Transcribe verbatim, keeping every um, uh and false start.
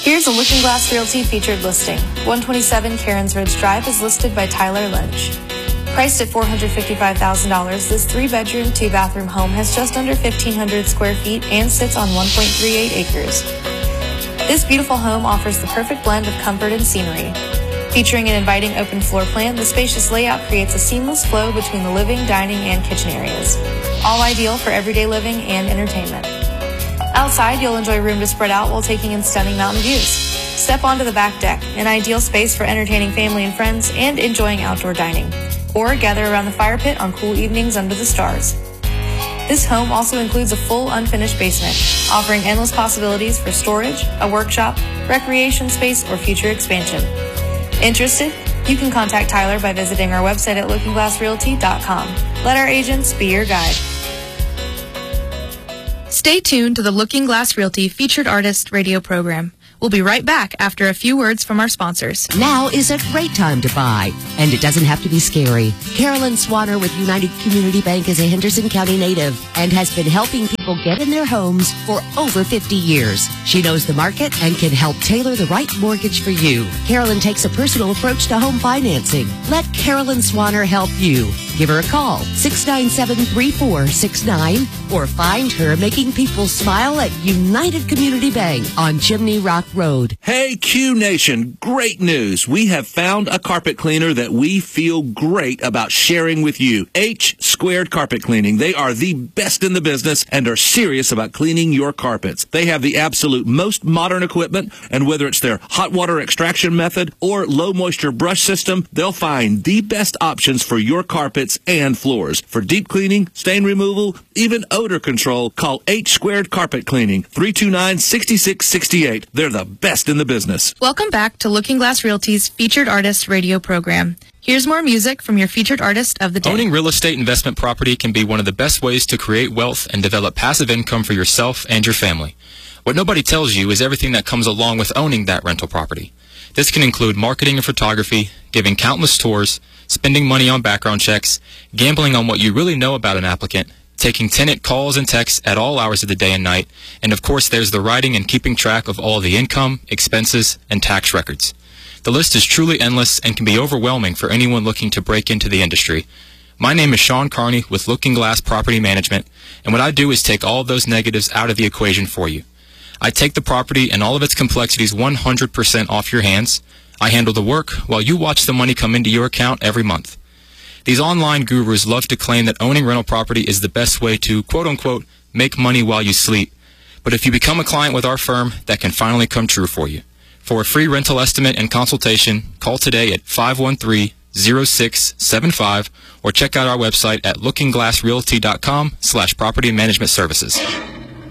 Here's a Looking Glass Realty featured listing. one twenty-seven Karens Ridge Drive is listed by Tyler Lynch. Priced at four hundred fifty-five thousand dollars, this three-bedroom, two-bathroom home has just under fifteen hundred square feet and sits on one point three eight acres. This beautiful home offers the perfect blend of comfort and scenery. Featuring an inviting open floor plan, the spacious layout creates a seamless flow between the living, dining, and kitchen areas. All ideal for everyday living and entertainment. Outside, you'll enjoy room to spread out while taking in stunning mountain views. Step onto the back deck, an ideal space for entertaining family and friends and enjoying outdoor dining. Or gather around the fire pit on cool evenings under the stars. This home also includes a full unfinished basement, offering endless possibilities for storage, a workshop, recreation space, or future expansion. Interested? You can contact Tyler by visiting our website at looking glass realty dot com. Let our agents be your guide. Stay tuned to the Looking Glass Realty Featured Artist radio program. We'll be right back after a few words from our sponsors. Now is a great time to buy, and it doesn't have to be scary. Carolyn Swanner with United Community Bank is a Henderson County native and has been helping people get in their homes for over fifty years. She knows the market and can help tailor the right mortgage for you. Carolyn takes a personal approach to home financing. Let Carolyn Swanner help you. Give her a call, six nine seven, three four six nine, or find her making people smile at United Community Bank on Chimney Rock Road. Hey, Q Nation, great news. We have found a carpet cleaner that we feel great about sharing with you. H Squared Carpet Cleaning. They are the best in the business and are serious about cleaning your carpets. They have the absolute most modern equipment, and whether it's their hot water extraction method or low moisture brush system, they'll find the best options for your carpets and floors. For deep cleaning, stain removal, even odor control, call H Squared Carpet Cleaning, three two nine, six six six eight. They're the best in the business. Welcome back to Looking Glass Realty's Featured Artist radio program. Here's more music from your featured artist of the day. Owning real estate investment property can be one of the best ways to create wealth and develop passive income for yourself and your family. What nobody tells you is everything that comes along with owning that rental property. This can include marketing and photography, giving countless tours, spending money on background checks, gambling on what you really know about an applicant, taking tenant calls and texts at all hours of the day and night, and of course there's the writing and keeping track of all the income, expenses, and tax records. The list is truly endless and can be overwhelming for anyone looking to break into the industry. My name is Sean Carney with Looking Glass Property Management, and what I do is take all of those negatives out of the equation for you. I take the property and all of its complexities one hundred percent off your hands. I handle the work while you watch the money come into your account every month. These online gurus love to claim that owning rental property is the best way to, quote-unquote, make money while you sleep. But if you become a client with our firm, that can finally come true for you. For a free rental estimate and consultation, call today at five one three, zero six seven five or check out our website at looking glass realty dot com slash property management services.